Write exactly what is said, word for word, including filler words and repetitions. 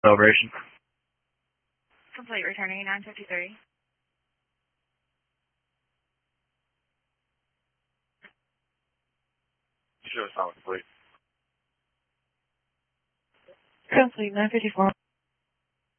Celebration. Complete, returning nine fifty-three. Show us how complete. Complete, nine fifty-four.